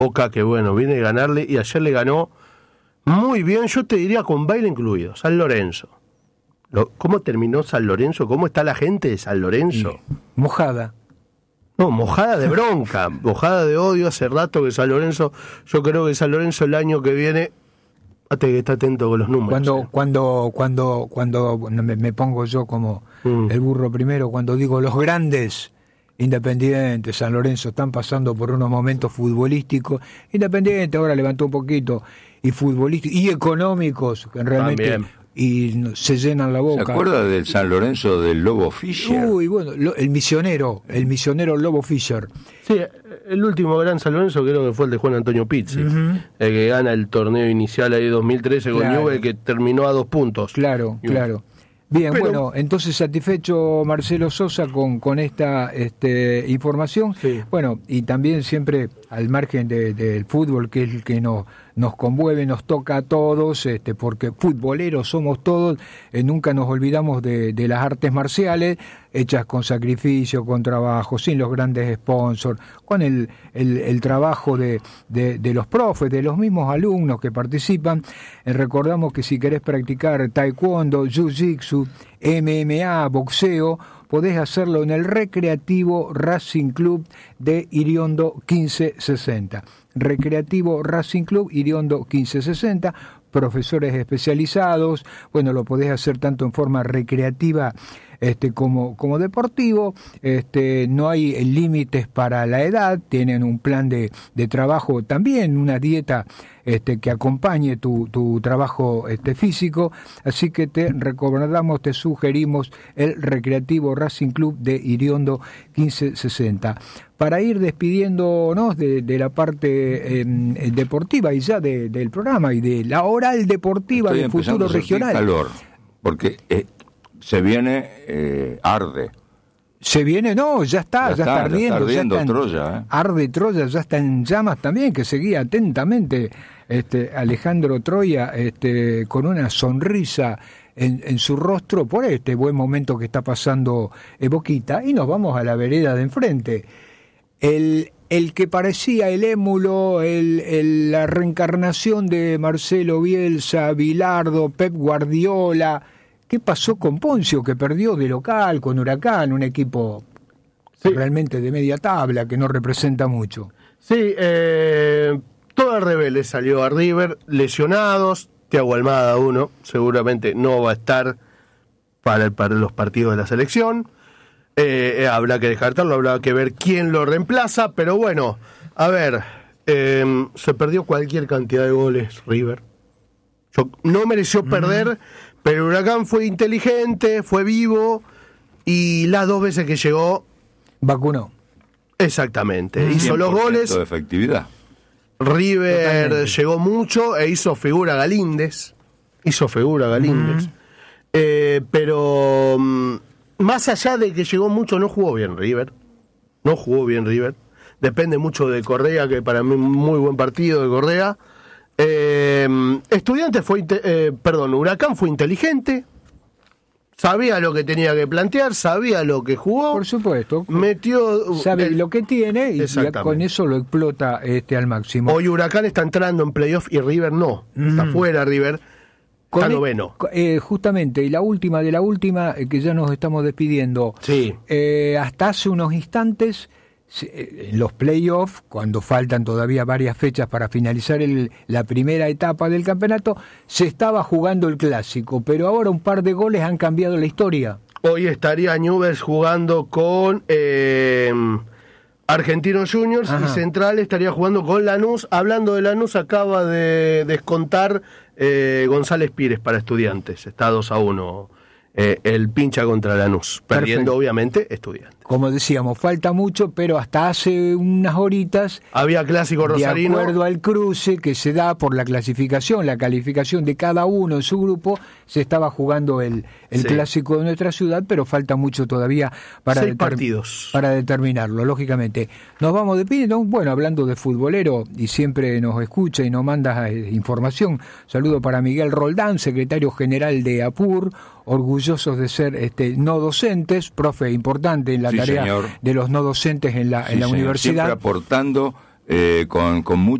Boca, que bueno, viene a ganarle y ayer le ganó muy bien, yo te diría con baile incluido, San Lorenzo. ¿Cómo terminó San Lorenzo? ¿Cómo está la gente de San Lorenzo? Mojada. No, mojada de bronca, mojada de odio. Hace rato que San Lorenzo, yo creo que San Lorenzo el año que viene, que está atento con los números. Cuando me pongo yo como el burro primero, cuando digo los grandes, Independiente, San Lorenzo, están pasando por unos momentos futbolísticos. Independiente ahora levantó un poquito, y futbolísticos y económicos, que realmente... También. Y se llenan la boca. ¿Se acuerda del San Lorenzo del Lobo Fischer? Uy, bueno, el misionero Lobo Fischer. Sí, el último gran San Lorenzo creo que fue el de Juan Antonio Pizzi, el que gana el torneo inicial ahí 2013 con Newell, que terminó a 2 puntos. Claro. Bien, bueno, entonces satisfecho Marcelo Sosa con esta información. Sí. Bueno, y también siempre al margen del fútbol, que es el que nos conmueve, nos toca a todos, porque futboleros somos todos, nunca nos olvidamos de las artes marciales, hechas con sacrificio, con trabajo, sin los grandes sponsors, con el trabajo de los profes, de los mismos alumnos que participan. Recordamos que si querés practicar taekwondo, jiu-jitsu, MMA, boxeo, podés hacerlo en el Recreativo Racing Club de Iriondo 1560. Recreativo Racing Club Iriondo 1560, profesores especializados. Bueno, lo podés hacer tanto en forma recreativa como deportivo. No hay límites para la edad, tienen un plan de trabajo, también una dieta que acompañe tu trabajo físico, así que te recomendamos, te sugerimos el Recreativo Racing Club de Iriondo 1560. Para ir despidiéndonos de la parte deportiva y ya del programa y de la oral deportiva del futuro regional. Calor, porque se viene, arde. Se viene, no, ya está ardiendo. Ya está Troya. Arde Troya, ya está en llamas también, que seguía atentamente Alejandro Troya con una sonrisa en su rostro por este buen momento que está pasando Boquita. Y nos vamos a la vereda de enfrente. El que parecía el émulo, la reencarnación de Marcelo Bielsa, Bilardo, Pep Guardiola. ¿Qué pasó con Poncio, que perdió de local con Huracán, un equipo realmente de media tabla, que no representa mucho? Sí, todo el Rebelde salió a River, lesionados, Thiago Almada uno, seguramente no va a estar para los partidos de la selección. Habrá que descartarlo, habrá que ver quién lo reemplaza, pero bueno, a ver, se perdió cualquier cantidad de goles River. No mereció perder, pero Huracán fue inteligente, fue vivo, y las 2 veces que llegó... vacunó. Exactamente, hizo los goles. De efectividad. River totalmente. Llegó mucho e hizo figura Galíndez. Pero más allá de que llegó mucho, no jugó bien River. Depende mucho de Correa, que para mí muy buen partido de Correa. Huracán fue inteligente, sabía lo que tenía que plantear, sabía lo que jugó. Por supuesto. Sabe lo que tiene y con eso lo explota al máximo. Hoy Huracán está entrando en playoff y River no. Está fuera River. Está noveno. Justamente, y la última, que ya nos estamos despidiendo. Sí. Hasta hace unos instantes, en los playoffs, cuando faltan todavía varias fechas para finalizar la primera etapa del campeonato, se estaba jugando el clásico, pero ahora un par de goles han cambiado la historia. Hoy estaría Newell's jugando con Argentinos Juniors. Ajá. Y Central estaría jugando con Lanús. Hablando de Lanús, acaba de descontar González Pires para Estudiantes. Está 2-1 el pincha contra Lanús, perdiendo obviamente Estudiantes. Como decíamos, falta mucho, pero hasta hace unas horitas había clásico rosarino. De acuerdo al cruce que se da por la calificación de cada uno en su grupo, se estaba jugando el clásico de nuestra ciudad, pero falta mucho todavía para determinarlo, lógicamente. Nos vamos despidiendo, bueno, hablando de futbolero, y siempre nos escucha y nos manda información. Saludo para Miguel Roldán, secretario general de APUR, orgullosos de ser no docentes, profe importante en la tarea, señor, de los no docentes en la universidad. Siempre aportando con mucho